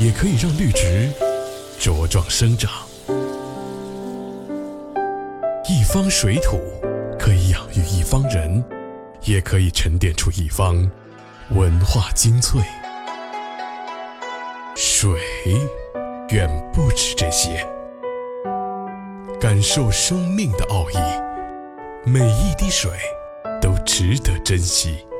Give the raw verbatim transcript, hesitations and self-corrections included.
也可以让绿植茁壮生长。一方水土可以养育一方人，也可以沉淀出一方文化精粹。水远不止这些，感受生命的奥义，每一滴水都值得珍惜。